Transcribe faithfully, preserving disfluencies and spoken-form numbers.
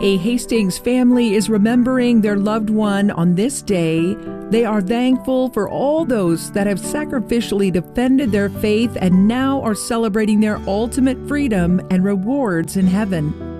A Hastings family is remembering their loved one on this day. They are thankful for all those that have sacrificially defended their faith and now are celebrating their ultimate freedom and rewards in heaven.